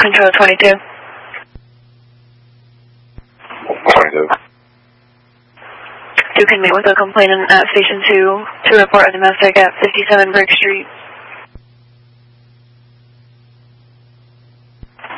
Control 22. 22. You can meet with a complainant at Station 2 to report a domestic at 57 Brick Street.